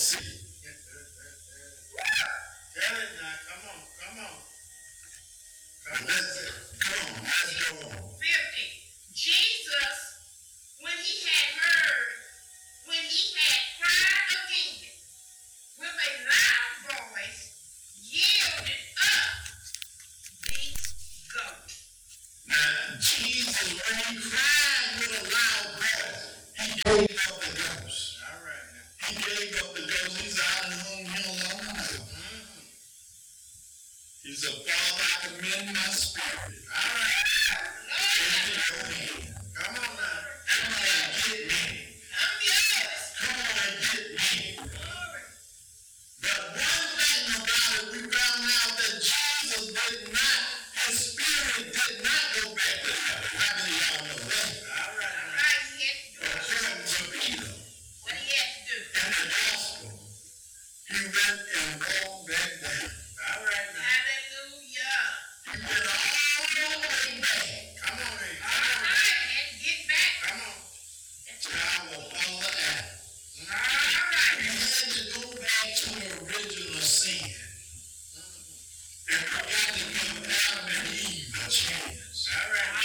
see. Tell it now. Come on. Let's go on. 50. Jesus, when he had cried again with a loud voice, yielded up the ghost. Now, Jesus, when he cried with a loud voice, he gave up the ghost. All right now. He gave up the ghost. He's out and home here alone. He said, Father, I commend my spirit. All right. Into your hand. Come on now. Come on and get me. I'm yours. Come on and get me. Glory. But one thing about it, we found out that Jesus did not, his spirit did not go back to heaven. How many of y'all know that? All right All now. right, he had to do it. According to Peter What he had to do. in the gospel, he went and walked back down. All right now. Hallelujah. He went all the way back Come on in. All right, had to get back. Come on. to our Father Adam. All right. He had to go back to the original sin. And we got to give Adam and Eve a chance. All right.